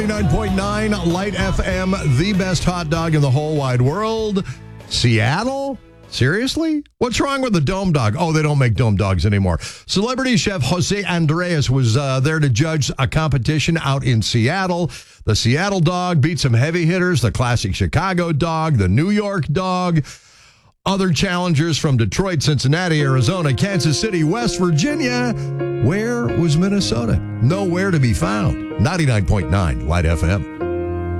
99.9 Light FM, the best hot dog in the whole wide world. Seattle? Seriously? What's wrong with the Dome Dog? Oh, they don't make Dome Dogs anymore. Celebrity chef Jose Andres was there to judge a competition out in Seattle. The Seattle Dog beat some heavy hitters, the classic Chicago Dog, the New York Dog. Other challengers from Detroit, Cincinnati, Arizona, Kansas City, West Virginia. Where was Minnesota? Nowhere to be found. 99.9 Light FM.